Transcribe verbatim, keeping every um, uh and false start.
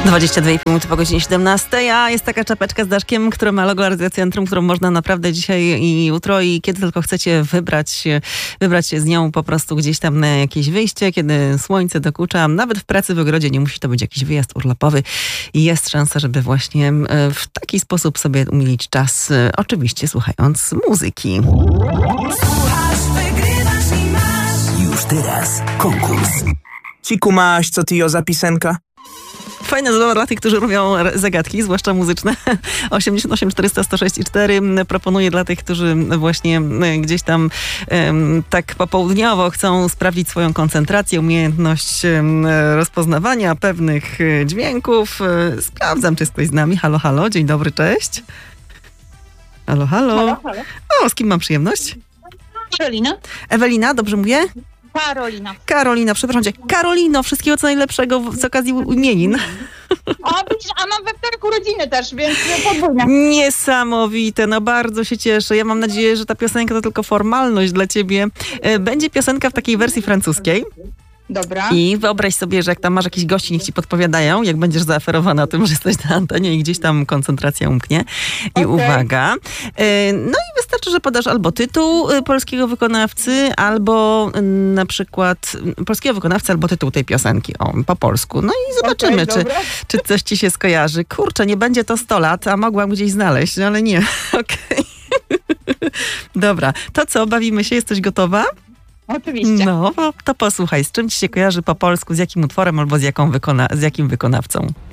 dwadzieścia dwie i pół minuty po godzinie siedemnastej, a jest taka czapeczka z daszkiem, która ma logo Arcycentrum, którą można naprawdę dzisiaj i jutro i kiedy tylko chcecie wybrać, wybrać się z nią po prostu gdzieś tam na jakieś wyjście, kiedy słońce dokucza. Nawet w pracy w ogrodzie nie musi to być jakiś wyjazd urlopowy i jest szansa, żeby właśnie w taki sposób sobie umilić czas, oczywiście słuchając muzyki. Słuchasz, wygrywasz i masz. Już teraz konkurs. Ci kumaś, co ty jo za pisenka? Fajna zabawa dla tych, którzy lubią zagadki, zwłaszcza muzyczne. osiemdziesiąt osiem czterysta sto sześć i cztery proponuję dla tych, którzy właśnie gdzieś tam um, tak popołudniowo chcą sprawdzić swoją koncentrację, umiejętność um, rozpoznawania pewnych dźwięków. Sprawdzam, czy jesteś z nami. Halo, halo, dzień dobry, cześć. Halo, halo. Halo, halo. O, z kim mam przyjemność? Karolina. Ewelina, dobrze mówię? Karolina. Karolina, przepraszam cię. Karolino, wszystkiego co najlepszego z okazji imienin. A, widzisz, a mam we wtorek urodziny też, więc podwójne. Niesamowite, no bardzo się cieszę. Ja mam nadzieję, że ta piosenka to tylko formalność dla ciebie. Będzie piosenka w takiej wersji francuskiej. Dobra. I wyobraź sobie, że jak tam masz jakichś gości, niech ci podpowiadają, jak będziesz zaaferowana tym, że jesteś na antenie i gdzieś tam koncentracja umknie. I okay. uwaga. No i wystarczy, że podasz albo tytuł polskiego wykonawcy, albo na przykład polskiego wykonawcy, albo tytuł tej piosenki. O, po polsku. No i zobaczymy, okay, czy, czy coś ci się skojarzy. Kurczę, nie będzie to sto lat, a mogłam gdzieś znaleźć, ale nie. Okej. Okay. Dobra. To co, bawimy się? Jesteś gotowa? Oczywiście. No, to posłuchaj, z czym ci się kojarzy po polsku, z jakim utworem albo z, jaką wykona- z jakim wykonawcą?